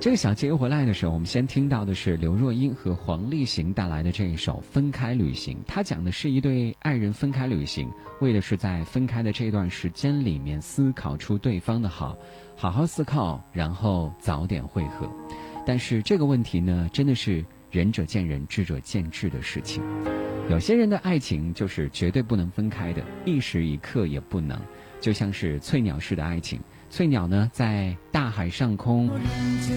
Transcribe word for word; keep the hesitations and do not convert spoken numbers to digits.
这个小节回来的时候，我们先听到的是刘若英和黄立行带来的这一首《分开旅行》。它讲的是一对爱人分开旅行，为的是在分开的这段时间里面思考出对方的好，好好思考，然后早点会合。但是这个问题呢，真的是仁者见仁，智者见智的事情。有些人的爱情就是绝对不能分开的，一时一刻也不能，就像是翠鸟式的爱情。翠鸟呢，在大海上空